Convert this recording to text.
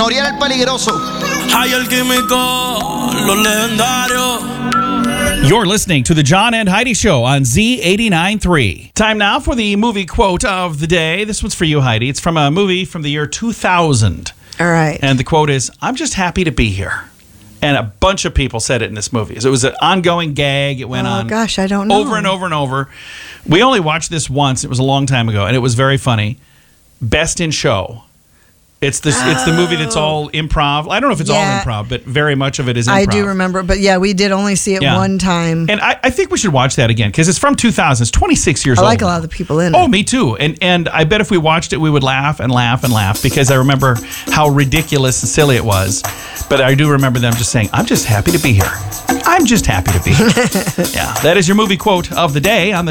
Noriel el Peligroso. Hay el químico, los legendarios. You're listening to the John and Heidi Show on Z89.3. Time now for the movie quote of the day. This one's for you, Heidi. It's from a movie from the year 2000. All right. And the quote is, "I'm just happy to be here." And a bunch of people said it in this movie. So it was an ongoing gag. It went on. Oh, gosh, I don't know. Over and over and over. We only watched this once. It was a long time ago, and it was very funny. Best in Show. It's the movie that's all improv. I don't know if it's all improv, but very much of it is improv. I do remember, but yeah, we did only see it one time. And I think we should watch that again because it's from 2000. It's 26 years old. I like a lot of the people in it. Oh, me too. And I bet if we watched it, we would laugh and laugh and laugh because I remember how ridiculous and silly it was. But I do remember them just saying, "I'm just happy to be here. I'm just happy to be here." Yeah, that is your movie quote of the day on the